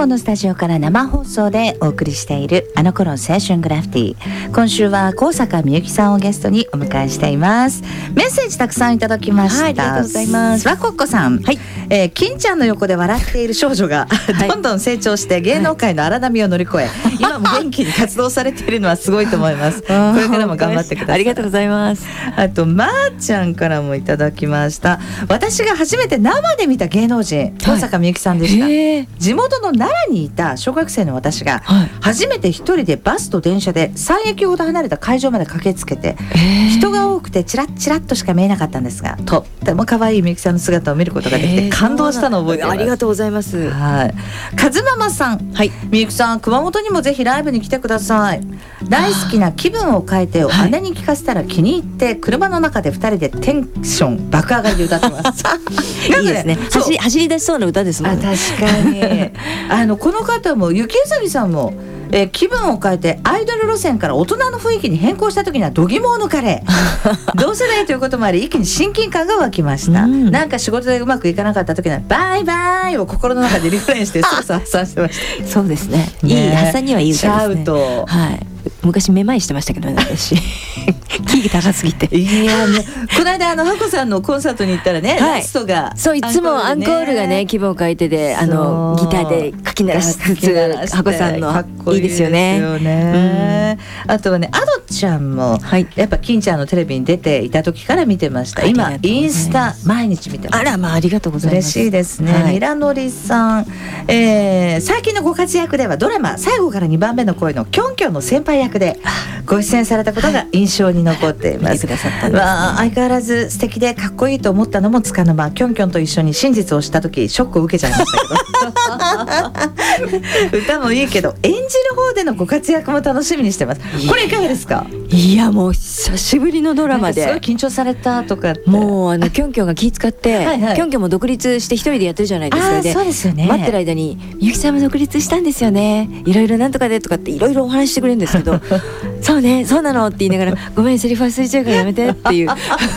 モのスタジオから生放送でお送りしているあの頃の青春グラフィティ。今週は高坂みゆきさんをゲストにお迎えしています。メッセージたくさんいただきました。 はい、ありがとうございます。 わこっこさん、はい、金ちゃんの横で笑っている少女が、はい、どんどん成長して芸能界の荒波を乗り越え、今も元気に活動されているのはすごいと思います。これからも頑張ってください。 ありがとうございます。 あとまーちゃんからもいただきました。私が初めて生で見た芸能人、高坂みゆきさんでした。地元の奈良にいた小学生の私が、初めて一人でバスと電車で3駅ほど離れた会場まで駆けつけて、人が多くてチラッチラッとしか見えなかったんですが、とっても可愛いみゆきさんの姿を見ることができて感動したのを覚えています。 ありがとうございます。 はい。かずままさん、はい、みゆきさん熊本にもぜひライブに来てください。大好きな気分を変えてを姉に聞かせたら気に入って、車の中で2人でテンション爆上がりで歌ってますいいですね。走り出しそうな歌ですもんね。 確かにこの方もゆきうさぎさんも、気分を変えてアイドル路線から大人の雰囲気に変更した時には度肝を抜かれ同世代ということもあり一気に親近感が湧きました。なんか仕事でうまくいかなかった時にはバイバイを心の中でリフレインして操作発散してましたそうですね。いい発散にはいい歌ですね。 シャウト、 はい、昔めまいしてましたけどね、私キー高すぎて。 いやね、この間ハコさんのコンサートに行ったらね、はい、ラストがそう、いつもアンコールがね、気分を変えてでギターでかき鳴らしつつ、ハコさんのいいですよね。 あとはね、アドちゃんも、はい、やっぱ金ちゃんのテレビに出ていた時から見てました。今インスタ毎日見てます。 あら、まあありがとうございます。 嬉しいですね。ミラノリさん、最近のご活躍ではドラマ最後から2番目の恋のキョンキョンの先輩役でご出演されたことが印象に残っています。相変わらず素敵でかっこいいと思ったのもつかの間、キョンキョンと一緒に真実を知った時ショックを受けちゃいましたけど歌もいいけど演じる方でのご活躍も楽しみにしてます。これいかがですか？ いや、もう久しぶりのドラマで、 すごい緊張されたとかって、 もうキョンキョンが気使ってはい、はい、キョンキョンも独立して一人でやってるじゃないですか。で、 そうですよね。 待ってる間にみゆきさんも独立したんですよね、いろいろなんとかでとかっていろいろお話してくれるんですけどそうね、そうなのって言いながらごめんセリフ忘れちゃうからやめてっていう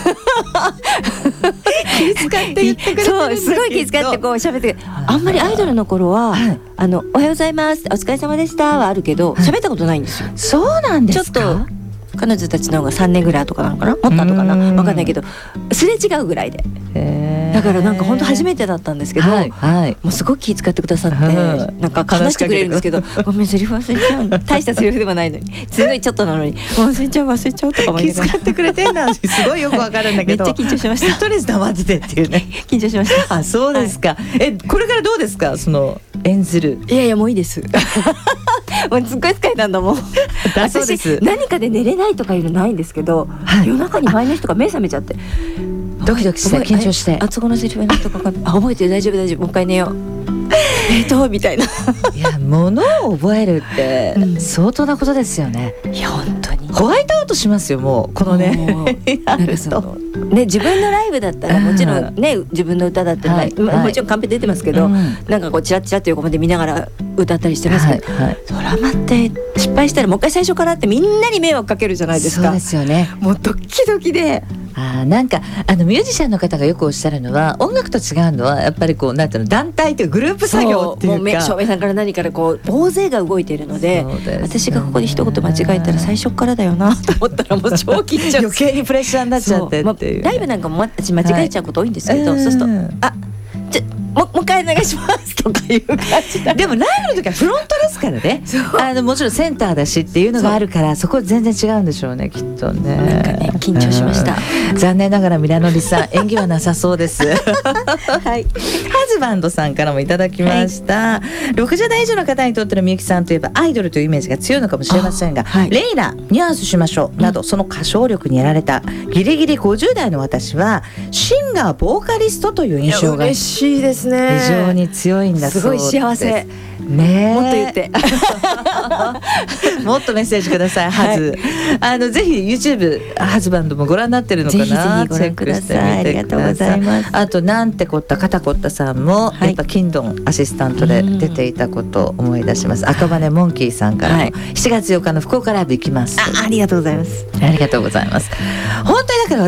気遣って言ってくれてるんだけど、 そう、すごい気遣ってこう喋って、あんまりアイドルの頃は、はい、おはようございますお疲れ様でしたはあるけど喋ったことないんですよ。 そうなんですか？ ちょっと彼女たちの方が3年ぐらい後かなのかな、もっと後かな、分かんないけどすれ違うぐらいで、だからなんか本当初めてだったんですけど、はいはい、もうすごく気遣ってくださって、なんか話してくれるんですけどごめんセリフ忘れちゃう大したセリフでもないのにすごいちょっとなのに忘れちゃうとか思いながら気遣ってくれてんだすごいよくわかるんだけどめっちゃ緊張しました。 とりあえず黙っててっていうね緊張しました。 あ、そうですか、はい、これからどうですか、その演ずる。 いやいや、もういいですもうすっごい疲れたんだもん私何かで寝れないとかいうのないんですけど、はい、夜中に前の日とか目覚めちゃってドキドキして緊張して、 あそこのセリフなんとか覚えてる、大丈夫もう一回寝ようみたいな。 いや、物を覚えるって相当なことですよね。 いや、本当にホワイトアウトしますよ、もうこのねなんかそのね、自分のライブだったらもちろんね、自分の歌だったら、はい、もちろんカンペ出てますけど、なんかこうチラッチラッと横まで見ながら歌ったりしてますけど、はいはい、ドラマって失敗したらもう一回最初からってみんなに迷惑かけるじゃないですか。 そうですよね。 もうドキドキで、 なんかミュージシャンの方がよくおっしゃるのは、音楽と違うのはやっぱりこうなんていうの、団体というグループ作業っていうか、 もう照明さんから何からこう大勢が動いているので、私がここで一言間違えたら最初からだよなと思ったらもう超緊張余計にプレッシャーになっちゃってっていう、 ライブなんかも私間違えちゃうこと多いんですけど、そうするともう一回お願いしますとかいう感じだ。 でもライブの時はフロントですからねもちろんセンターだしっていうのがあるから、そこ全然違うんでしょうね、きっとね。 なんかね、緊張しました。 残念ながらミラノリさん演技はなさそうですはい、ハズバンドさんからもいただきました、はい、60代以上の方にとってのみゆきさんといえばアイドルというイメージが強いのかもしれませんが、はい、レイラ、ニュアンスしましょうなど、その歌唱力にやられたギリギリ50代の私はシンガーボーカリストという印象が嬉しいですね。 非常に強いんだそうです。 すごい幸せね、 もっと言ってもっとメッセージください、ハズ、はい、ぜひ YouTube ハズバンドもご覧になってるのかな、 ぜひぜひご覧ください。ありがとうございます。 あとなんてこった肩こったさんも、はい、やっぱキンドンアシスタントで出ていたことを思い出します。赤羽モンキーさんからも、はい、7月8日の福岡ライブ行きます。 ありがとうございます。 ありがとうございます。本当